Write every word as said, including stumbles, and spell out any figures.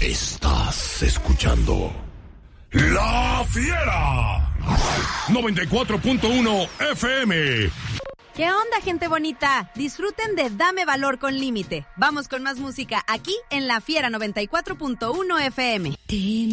Estás escuchando La Fiera noventa y cuatro punto uno F M. ¿Qué onda, gente bonita? Disfruten de Dame Valor con Límite. Vamos con más música aquí en La Fiera noventa y cuatro punto uno F M.